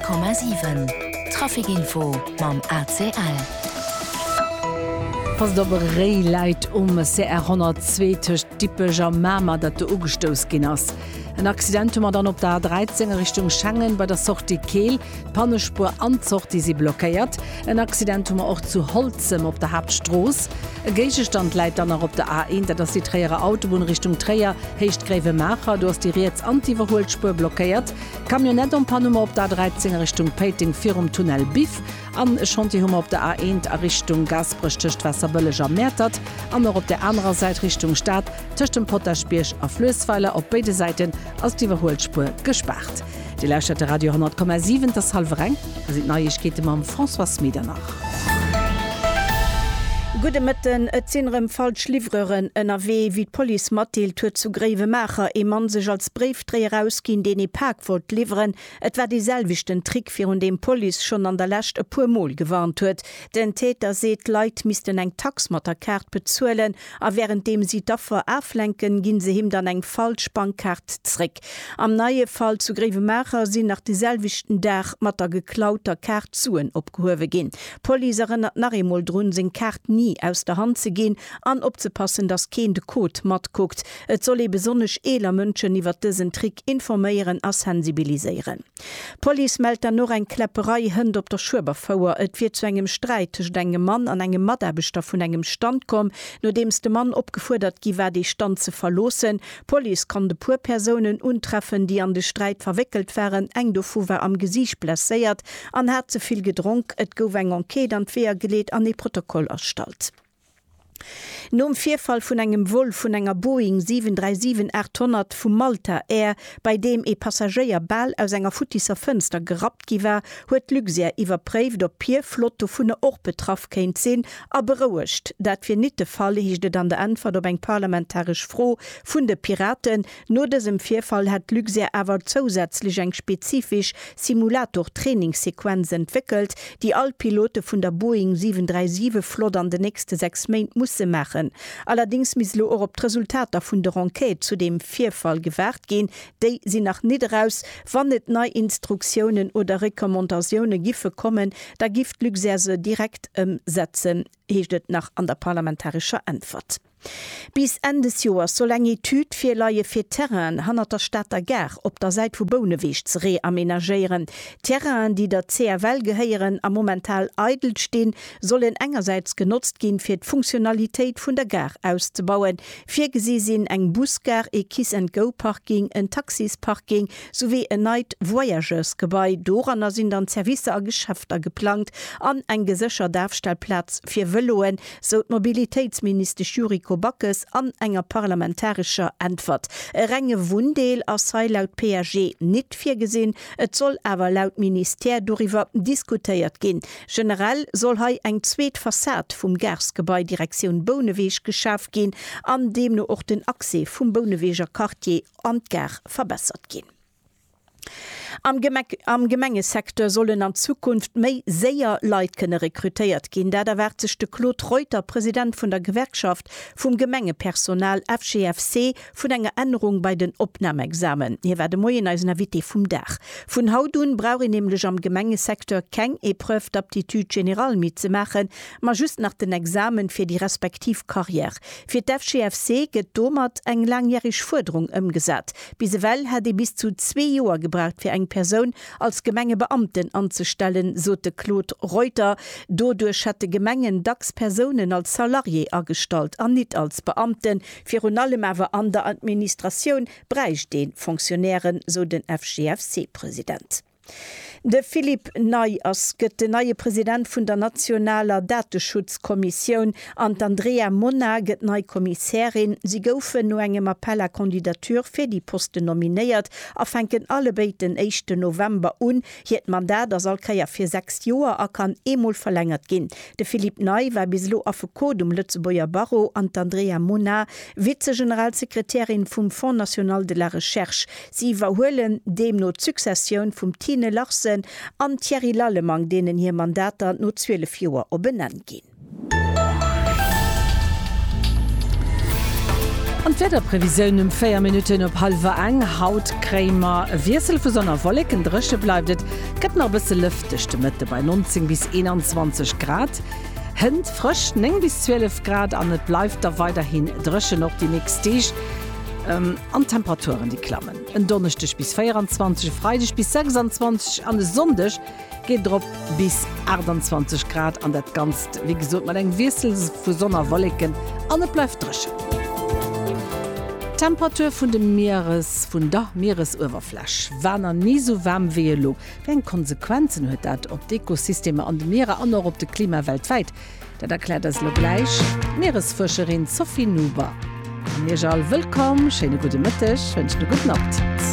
100,7 Trafikinfo mam ACL. Was der Releit CR 102 typischer Mama dat du ugestoos ginnners. Ein Accident man dann op der 13 Richtung Schengen bei der Sortie Kehl, Pannespur anzocht, die sie blockiert. Ein Accident auch zu Holzem op der Hauptstroß. Ein Gegenstand leidt dann auch op der A1, dass die Träger Autobahn Richtung Träger hecht Gräve Macher, du hast die Reets Antiverholspur blockiert. Kamionett und Pannummer op der 13 Richtung Peiting 4 Tunnel Biff. An Chantiehummer op der A1 a Richtung Gasbrüch töcht Wasserbölleger Mätert, an op der anderen Seite Richtung Stadt töcht dem Potterspiersch a Flößweiler op beide Seiten aus die Überholspur gespart. Die Lauschte Radio 100,7 das halbe Rang, sind Neuigkeiten am François Smieder nach. Gute Mitten, et sinnrem Falschlivreuren NRW wie d'Police mattilt huet zu Greve Macher e man sech als Briefdreher rausgin, den e Park wollt liveren, et war dieselwichten Trick fir hun dem Police schon an der Lächt e puermol gewarnt huet. Den Täter seet Leiit missten eng Taxmatterkart bezuelen, a währenddem sie daffer aflenken, ginn se him dann eng Falschbankkart zrick. Am neue Fall zu Greve Macher sinn nach dieselwichten Dach mat der geklauter Kart zuen opgehowe gin. Police erinnert nach emol drun sinn Kart nie aus der Hand ze gehen, an opzepassen, dass kein de Code mat guckt. Et soll e besonnech eler Mënschen iwwer diesen Trick informieren a sensibilisieren. Police meldt dann noch ein Klepperei hënd op der Schuberfauer. Et wird zu engem Streit zwischen engem Mann an engem Maderbeter vun engem Stand kom, no dems de Mann opgefordert giwer die Stand ze verlosen. Police kann de pur Personen untreffen, die an de Streit verwickelt wären, eng dofuwer am Gesicht blessiert, an hat zuviel gedrunk, et gouf eng Enquete an Wehr gelegt an e Protokoll erstalt. Nom Vierfall vun engem Woll vun enger Boeing 737-800 vum Malta Air, bei dem e Passagierball aus enger Futtiser Fënster gerat giwer, huet Luxia iwwerpréift op Pierflotto vun der och betraff kéint sinn, a berouecht. Dat fir nitte Fall hichte dann de Antwort op eng parlamentarisch Fro vun de Piraten. No desem Vierfall hat Luxia awer zusätzlich eng spezifisch Simulator-Trainingssequenz entwickelt, die all Pilote vun der Boeing 737 Flot an de nächste 6 Main musse machen. Allerdings mislo auch op Resultater vun der Enquete zu dem Vierfall gewährt gehen, déi sie nach niederaus, wann net neue Instruktionen oder Rekommandationen giffe kommen, da gift Luxerse direkt setzen, hechtet nach an der parlamentarischer Antwort. Bis Ende des Jahres soll eng Etüd fir Laie fir Terrain hanner der Stadter Ger op der Seite vu Bounewich ze reaménagieren. Terrain, die der CRL geheieren am momentan eidelt stehen, sollen engerseits genutzt gin fir d' Funktionalitéit vun der Ger auszubauen. Fir gesi sinn eng Busgar e Kiss-and-Go-Parking, en Taxisparking sowie en Night Voyagersgebäi. Doranner sind dann Service a Geschäfter geplant an eng gesicher Darfstellplatz fir Veloen, so d Mobilitätsminister Juriko Backes an enger parlamentarischer Antwort. E renge Wundeel as sei laut PAG net fir gesinn, et soll awer laut Minister doriwer diskutiert gin. Generell soll hai eng zweet Fassad vum Gersgebäi Direktion Bounewich geschafft gin, an dem no och den Achse vum Bounewicher Quartier an Ger verbessert gin. Am Gemengesektor sollen an Zukunft méi séier Leiit kënne rekrutéiert gin, der werzechte Claude Reuter, Präsident vun der Gewerkschaft vum Gemengepersonal FGFC vun enger Änderung bei den Opnahmeexamen. Hier werde moien als Navité vum Dach. Vun Hautun brauche nämlich am Gemengesektor keng Epreuve d'Aptitude General mitzumachen, ma just nach den Examen fir die respektiv Karriere. Fir d'FGFC get domert eng langjährig Forderung ëmgesat. Bisewell hat bis zu 2 Joer gebraucht fir eng Person als Gemengebeamten anzustellen, so de Claude Reuter. Dodurch hat de Gemengen dacks Personen als Salarié angestalt, an nicht als Beamten. Für allem aber an der Administration breicht den Funktionären, so den FGFC-Präsident. De Philipp Ney as gëtt de neue Präsident vun der Nationaler Datenschutzkommission an Andrea Mona gëtt neue Kommissärin. Sie goufen no engem Appeller Kandidatur fir die Poste nominéiert, afenken alle beit den 1. November un. Hiet Mandat as alkeier fir 6 Joer a kann emol verlängert gin. De Philipp Ney war bislo afekodum Lützeburger Barrow an Andrea Mona, Vizegeneralsekretärin vum Fonds National de la Recherche. Sie verhoelen dem no Succession vum Tine Larsen an Thierry Lallemang, denen hier Mandater no 12 Joer op benannt gin. An Wetterprävisioun um 4 Minuten op halber eng Hautkrämer Wirsel vu sonner Wollecken dresche bleibtet, gëtt noch bisse lüftechte Mitte bei 19 bis 21 Grad. Hënd frisch 9 bis 12 Grad an net bleifft da weiterhin dresche noch die nächste an Temperaturen die klammen. En Donnerstag bis 24, Freitag bis 26 an de Sonntag geht drop bis 28 Grad an dat ganz wie gesot man eng Wirsel vu sonner Wollecken an net bleifft dresche. Temperatur vun dem vun der Meeresoberfläch wann nie so warm wie lo. Wenn Konsequenzen huet dat op d'Ekosysteme an de Meere an op de Klima weltweit. Dat erklärt es lo gleich Meeresforscherin Sophie Nuber. Mir all willkommen, schöne gute Mittag, wünsche eine gute Nacht.